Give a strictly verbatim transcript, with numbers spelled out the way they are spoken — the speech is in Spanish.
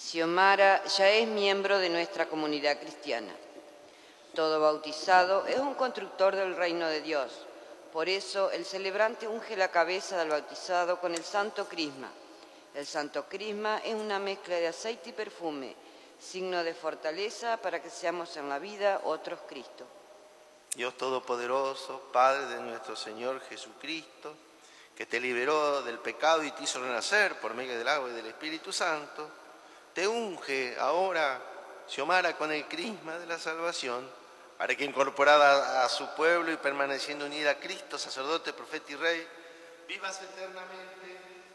Xiomara ya es miembro de nuestra comunidad cristiana. Todo bautizado es un constructor del reino de Dios. Por eso el celebrante unge la cabeza del bautizado con el santo crisma. El santo crisma es una mezcla de aceite y perfume, signo de fortaleza para que seamos en la vida otros Cristo. Dios Todopoderoso, Padre de nuestro Señor Jesucristo, que te liberó del pecado y te hizo renacer por medio del agua y del Espíritu Santo, te unge ahora, Xiomara, con el crisma de la salvación, para que incorporada a su pueblo y permaneciendo unida a Cristo, sacerdote, profeta y rey, vivas eternamente